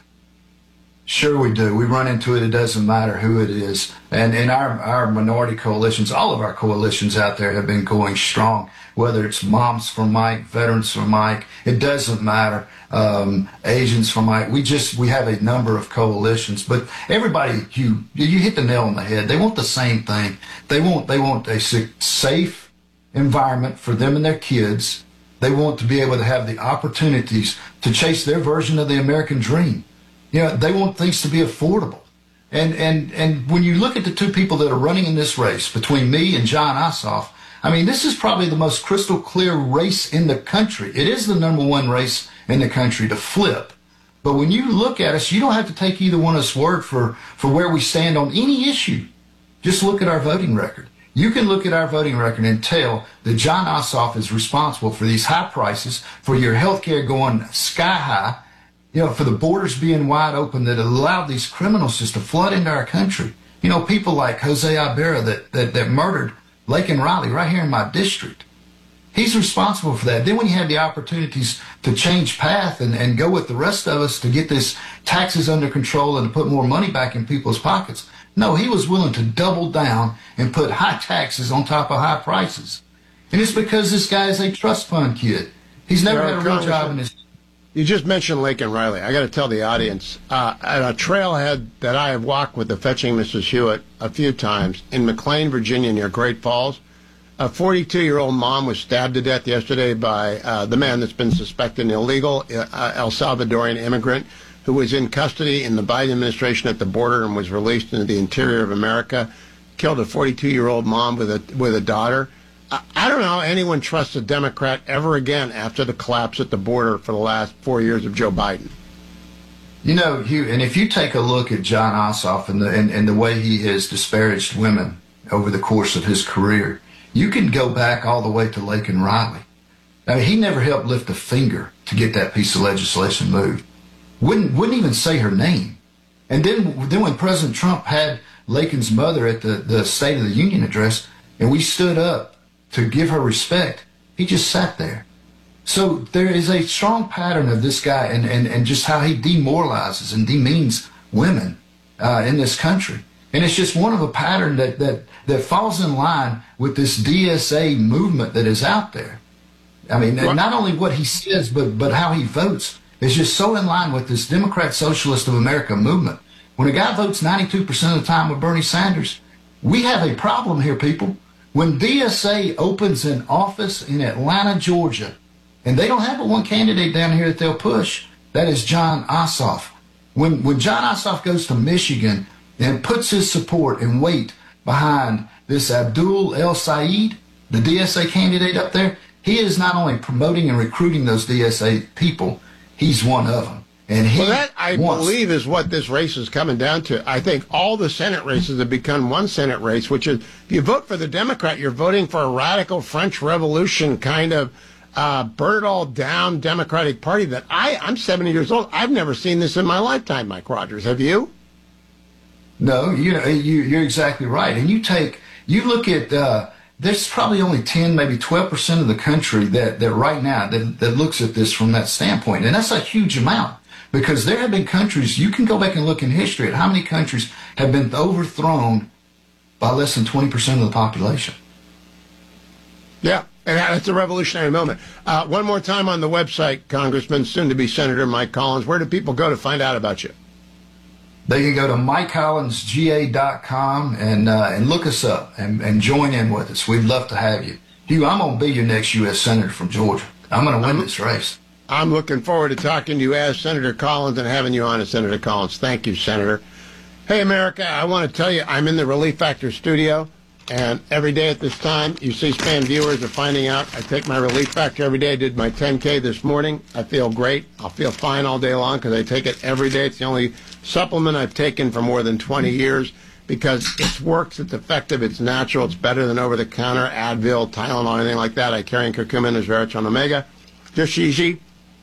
Sure we do. We run into it. It doesn't matter who it is. And in our minority coalitions, all of our coalitions out there have been going strong, whether it's Moms for Mike, Veterans for Mike, it doesn't matter. Asians for Mike. We have a number of coalitions, but everybody, you hit the nail on the head. They want the same thing. They want a safe environment for them and their kids. They want to be able to have the opportunities to chase their version of the American dream. You know, they want things to be affordable. And when you look at the two people that are running in this race between me and Jon Ossoff, I mean, this is probably the most crystal clear race in the country. It is the number one race in the country to flip. But when you look at us, you don't have to take either one of us word for where we stand on any issue. Just look at our voting record. You can look at our voting record and tell that Jon Ossoff is responsible for these high prices, for your health care going sky high, you know, for the borders being wide open that allowed these criminals just to flood into our country. You know, people like Jose Ibarra that murdered Laken Riley right here in my district. He's responsible for that. Then when you had the opportunities to change path and go with the rest of us to get this taxes under control and to put more money back in people's pockets, no, he was willing to double down and put high taxes on top of high prices. And it's because this guy is a trust fund kid. He's never had a real job in his... You just mentioned Laken Riley. I got to tell the audience, at a trailhead that I have walked with the Fetching Mrs. Hewitt a few times in McLean, Virginia, near Great Falls, a 42-year-old mom was stabbed to death yesterday by the man that's been suspected an illegal El Salvadorian immigrant who was in custody in the Biden administration at the border and was released into the interior of America, killed a 42-year-old mom with a daughter. I don't know how anyone trusts a Democrat ever again after the collapse at the border for the last 4 years of Joe Biden. You know, Hugh, and if you take a look at Jon Ossoff and the way he has disparaged women over the course of his career, you can go back all the way to Laken Riley. I mean, he never helped lift a finger to get that piece of legislation moved. Wouldn't even say her name. And then when President Trump had Laken's mother at the State of the Union address, and we stood up to give her respect, he just sat there. So there is a strong pattern of this guy and just how he demoralizes and demeans women in this country. And it's just one of a pattern that falls in line with this DSA movement that is out there. I mean, not only what he says, but how he votes is just so in line with this Democrat Socialist of America movement. When a guy votes 92% of the time with Bernie Sanders, we have a problem here, people. When DSA opens an office in Atlanta, Georgia, and they don't have but one candidate down here that they'll push, that is Jon Ossoff. When Jon Ossoff goes to Michigan and puts his support and weight behind this Abdul El Sayed, the DSA candidate up there, he is not only promoting and recruiting those DSA people, he's one of them. And that, I believe, is what this race is coming down to. I think all the Senate races have become one Senate race, which is, if you vote for the Democrat, you're voting for a radical French Revolution kind of burn it all down Democratic Party that I'm 70 years old. I've never seen this in my lifetime, Mike Rogers. Have you? No, you're exactly right. And you look at, there's probably only 10, maybe 12% of the country that right now that looks at this from that standpoint. And that's a huge amount. Because there have been countries, you can go back and look in history at how many countries have been overthrown by less than 20% of the population. Yeah, and that's a revolutionary moment. One more time on the website, Congressman, soon-to-be Senator Mike Collins, where do people go to find out about you? They can go to MikeCollinsGA.com and look us up and join in with us. We'd love to have you. Hugh, I'm going to be your next U.S. Senator from Georgia. I'm going to win this race. I'm looking forward to talking to you as Senator Collins and having you on as Senator Collins. Thank you, Senator. Hey, America, I want to tell you I'm in the Relief Factor studio, and every day at this time, you C-SPAN viewers are finding out I take my Relief Factor every day. I did my 10K this morning. I feel great. I'll feel fine all day long because I take it every day. It's the only supplement I've taken for more than 20 years because it works, it's effective, it's natural, it's better than over-the-counter Advil, Tylenol, anything like that. I carry in curcumin, resveratrol, omega. Just easy.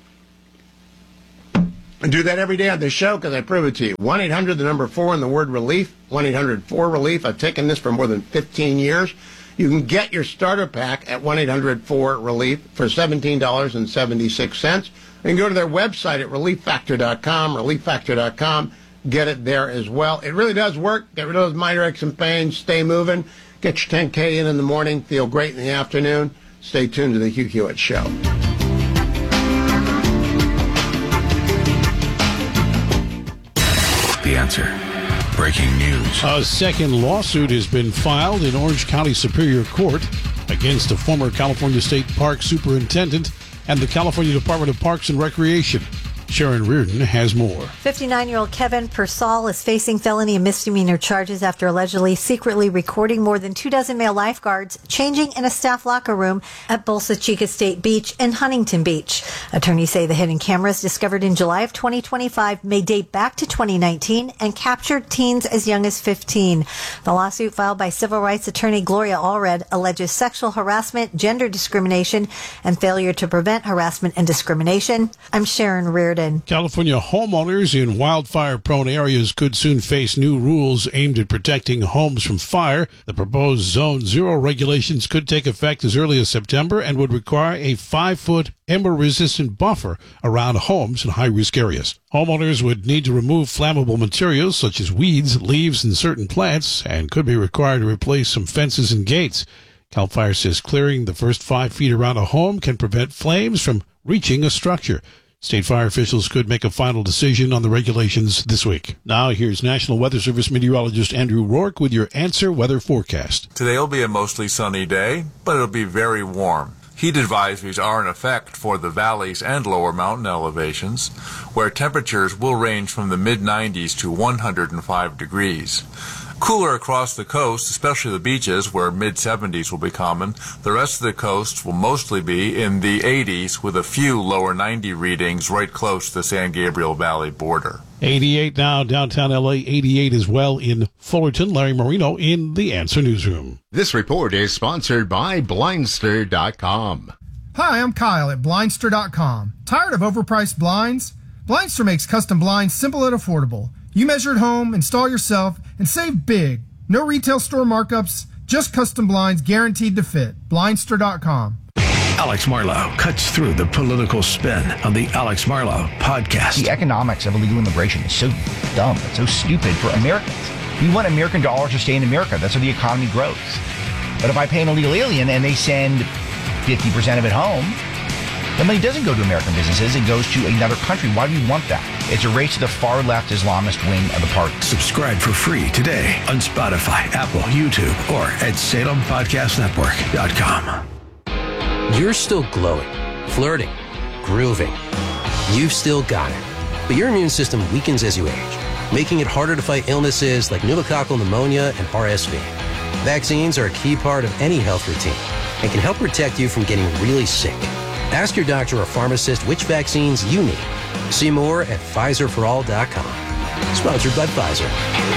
I do that every day on this show because I prove it to you. 1-800, the number 4, and the word relief. 1-800-4-RELIEF. I've taken this for more than 15 years. You can get your starter pack at 1-800-4-RELIEF for $17.76. You can go to their website at relieffactor.com, relieffactor.com. Get it there as well. It really does work. Get rid of those minor aches and pains. Stay moving. Get your 10K in the morning. Feel great in the afternoon. Stay tuned to the Hugh Hewitt Show. The Answer. Breaking news. A second lawsuit has been filed in Orange County Superior Court against a former California State Park Superintendent and the California Department of Parks and Recreation. Sharon Reardon has more. 59-year-old Kevin Persall is facing felony and misdemeanor charges after allegedly secretly recording more than 24 male lifeguards changing in a staff locker room at Bolsa Chica State Beach and Huntington Beach. Attorneys say the hidden cameras discovered in July of 2025 may date back to 2019 and captured teens as young as 15. The lawsuit filed by civil rights attorney Gloria Allred alleges sexual harassment, gender discrimination, and failure to prevent harassment and discrimination. I'm Sharon Reardon. California homeowners in wildfire-prone areas could soon face new rules aimed at protecting homes from fire. The proposed Zone 0 regulations could take effect as early as September and would require a 5-foot ember-resistant buffer around homes in high-risk areas. Homeowners would need to remove flammable materials such as weeds, leaves, and certain plants, and could be required to replace some fences and gates. CAL FIRE says clearing the first 5 feet around a home can prevent flames from reaching a structure. State fire officials could make a final decision on the regulations this week. Now, here's National Weather Service meteorologist Andrew Rourke with your Answer Weather Forecast. Today will be a mostly sunny day, but it'll be very warm. Heat advisories are in effect for the valleys and lower mountain elevations, where temperatures will range from the mid-90s to 105 degrees. Cooler across the coast, especially the beaches, where mid-70s will be common. The rest of the coast will mostly be in the 80s, with a few lower 90 readings right close to the San Gabriel Valley border. 88 now, downtown L.A., 88 as well in Fullerton. Larry Marino in the Answer Newsroom. This report is sponsored by Blindster.com. Hi, I'm Kyle at Blindster.com. Tired of overpriced blinds? Blindster makes custom blinds simple and affordable. You measure at home, install yourself, and save big. No retail store markups, just custom blinds guaranteed to fit. Blindster.com. Alex Marlow cuts through the political spin on the Alex Marlow podcast. The economics of illegal immigration is so dumb. It's so stupid for Americans. We want American dollars to stay in America. That's how the economy grows. But if I pay an illegal alien and they send 50% of it home, the money doesn't go to American businesses. It goes to another country. Why do we want that? It's a race to the far-left Islamist wing of the party. Subscribe for free today on Spotify, Apple, YouTube, or at SalemPodcastNetwork.com. You're still glowing, flirting, grooving. You've still got it. But your immune system weakens as you age, making it harder to fight illnesses like pneumococcal pneumonia and RSV. Vaccines are a key part of any health routine and can help protect you from getting really sick. Ask your doctor or pharmacist which vaccines you need. See more at PfizerForAll.com. Sponsored by Pfizer.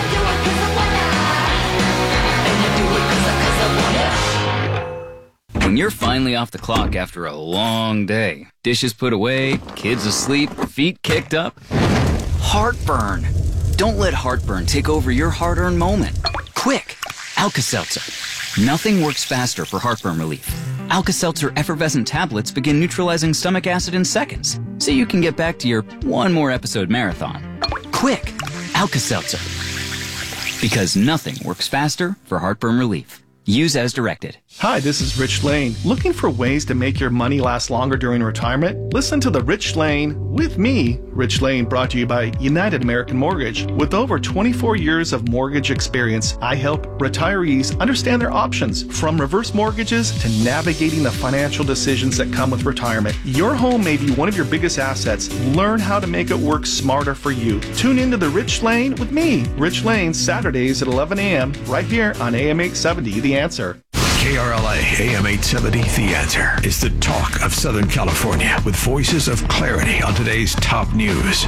When you're finally off the clock after a long day, dishes put away, kids asleep, feet kicked up, heartburn. Don't let heartburn take over your hard-earned moment. Quick, Alka-Seltzer. Nothing works faster for heartburn relief. Alka-Seltzer effervescent tablets begin neutralizing stomach acid in seconds, so you can get back to your one more episode marathon. Quick, Alka-Seltzer. Because nothing works faster for heartburn relief. Use as directed. Hi, this is Rich Lane. Looking for ways to make your money last longer during retirement? Listen to The Rich Lane with me, Rich Lane, brought to you by United American Mortgage. With over 24 years of mortgage experience, I help retirees understand their options, from reverse mortgages to navigating the financial decisions that come with retirement. Your home may be one of your biggest assets. Learn how to make it work smarter for you. Tune into The Rich Lane with me, Rich Lane, Saturdays at 11 a.m. right here on AM 870, The Answer. KRLA AM 870, The Answer, is the talk of Southern California with voices of clarity on today's top news.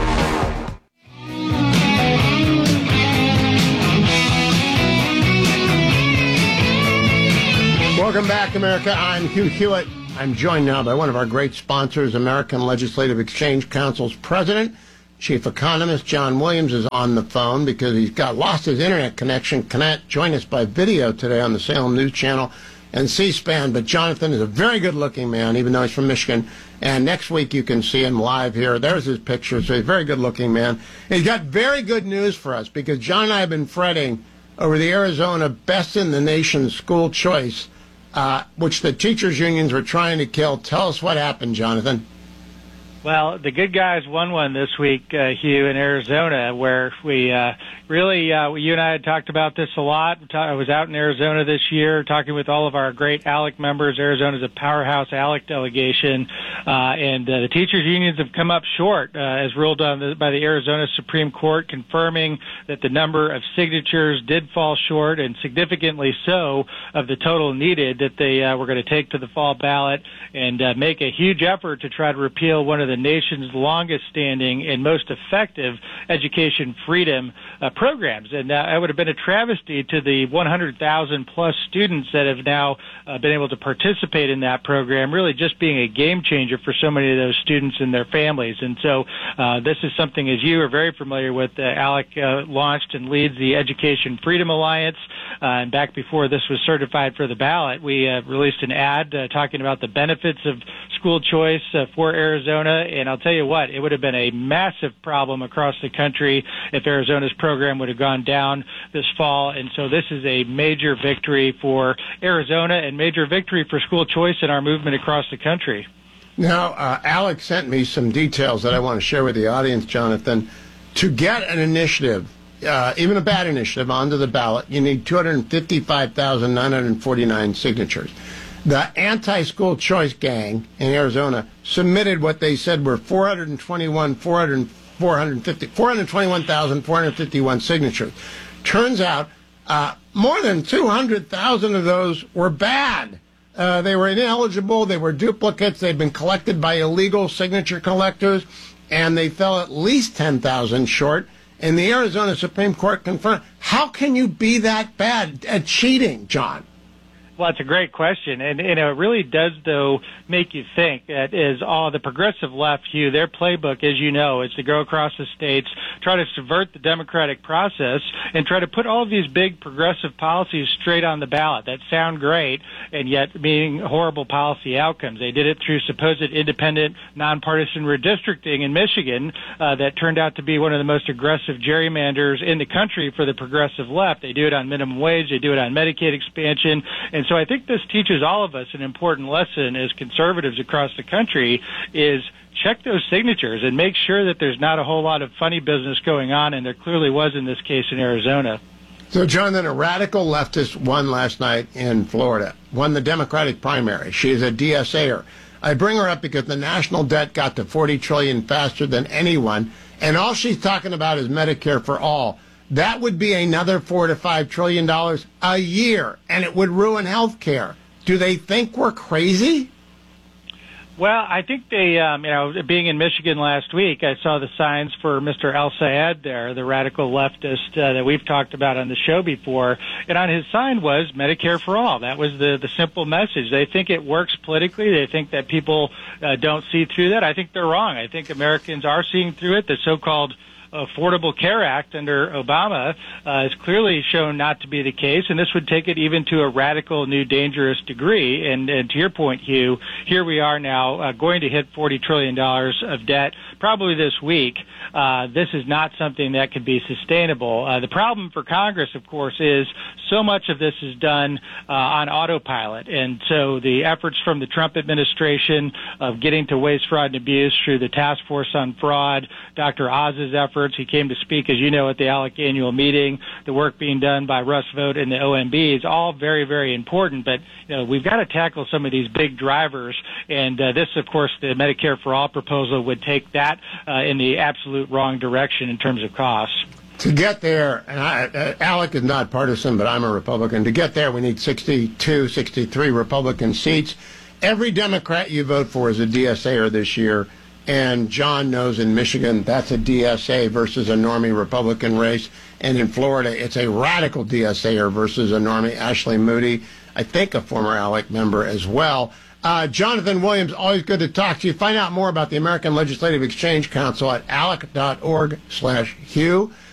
Welcome back, America. I'm Hugh Hewitt. I'm joined now by one of our great sponsors, American Legislative Exchange Council's president, chief economist John Williams is on the phone because he's lost his internet connection. Cannot join us by video today on the Salem News Channel and C-SPAN. But Jonathan is a very good-looking man, even though he's from Michigan. And next week you can see him live here. There's his picture. So he's a very good-looking man. And he's got very good news for us because John and I have been fretting over the Arizona best-in-the-nation school choice, which the teachers' unions were trying to kill. Tell us what happened, Jonathan. Well, the good guys won one this week, Hugh, in Arizona, where we you and I had talked about this a lot. I was out in Arizona this year talking with all of our great ALEC members. Arizona's a powerhouse ALEC delegation, and the teachers' unions have come up short, as ruled on by the Arizona Supreme Court, confirming that the number of signatures did fall short, and significantly so, of the total needed, that they were going to take to the fall ballot and make a huge effort to try to repeal one of the nation's longest-standing and most effective education freedom programs. And it would have been a travesty to the 100,000-plus students that have now been able to participate in that program, really just being a game changer for so many of those students and their families. And so this is something, as you are very familiar with, ALEC launched and leads the Education Freedom Alliance. And back before this was certified for the ballot, we released an ad talking about the benefits of school choice for Arizona. And I'll tell you what, it would have been a massive problem across the country if Arizona's program would have gone down this fall. And so this is a major victory for Arizona and major victory for school choice in our movement across the country. Now, Alex sent me some details that I want to share with the audience, Jonathan. To get an initiative, even a bad initiative, onto the ballot, you need 255,949 signatures. The anti-school choice gang in Arizona submitted what they said were 421,451 signatures. Turns out more than 200,000 of those were bad. They were ineligible. They were duplicates. They'd been collected by illegal signature collectors, and they fell at least 10,000 short. And the Arizona Supreme Court confirmed. How can you be that bad at cheating, John? Well, it's a great question, and it really does, though, make you think that is all the progressive left, Hugh, their playbook, as you know, is to go across the states, try to subvert the democratic process, and try to put all of these big progressive policies straight on the ballot that sound great, and yet being horrible policy outcomes. They did it through supposed independent, nonpartisan redistricting in Michigan that turned out to be one of the most aggressive gerrymanders in the country for the progressive left. They do it on minimum wage, they do it on Medicaid expansion, and so I think this teaches all of us an important lesson as conservatives across the country is check those signatures and make sure that there's not a whole lot of funny business going on, and there clearly was in this case in Arizona. So, John, then a radical leftist won last night in Florida, won the Democratic primary. She is a DSAer. I bring her up because the national debt got to $40 trillion faster than anyone, and all she's talking about is Medicare for all. That would be another $4 to $5 trillion a year, and it would ruin health care. Do they think we're crazy? Well, I think they, being in Michigan last week, I saw the signs for Mr. El-Sayed there, the radical leftist that we've talked about on the show before. And on his sign was Medicare for all. That was the simple message. They think it works politically. They think that people don't see through that. I think they're wrong. I think Americans are seeing through it. The so-called Affordable Care Act under Obama is clearly shown not to be the case, and this would take it even to a radical, new, dangerous degree. And to your point, Hugh, here we are now going to hit $40 trillion of debt probably this week. This is not something that could be sustainable. The problem for Congress, of course, is so much of this is done on autopilot. And so the efforts from the Trump administration of getting to waste, fraud, and abuse through the Task Force on Fraud, Dr. Oz's efforts, he came to speak, as you know, at the ALEC annual meeting, the work being done by Russ Vought and the OMB is all very, very important. But, we've got to tackle some of these big drivers. And this, of course, the Medicare for All proposal would take that in the absolute wrong direction in terms of costs. To get there, and ALEC is not partisan, but I'm a Republican. To get there, we need 62, 63 Republican seats. Every Democrat you vote for is a DSAer this year, and John knows in Michigan that's a DSA versus a normie Republican race, and in Florida it's a radical DSAer versus a normie. Ashley Moody, I think a former ALEC member as well. Jonathan Williams, always good to talk to you. Find out more about the American Legislative Exchange Council at alec.org/Hugh.